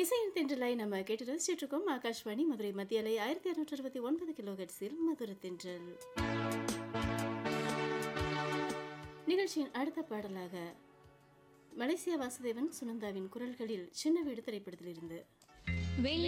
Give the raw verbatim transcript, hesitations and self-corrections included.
இசையின் தென்றலாய் நம்ம கேட்டு ரசிச்சுட்டு இருக்கோம். ஆகாஷ்வாணி மதுரை மத்திய அலை ஆயிரத்தி அறுநூற்றி அறுபத்தி ஒன்பது கிலோ ஹெர்ட்ஸில் மதுர தென்றல் நிகழ்ச்சியின் அடுத்த பாடலாக மலேசியா வாசுதேவன் சுனந்தாவின் குரல்களில் சின்ன வீடு திரைப்படத்திலிருந்து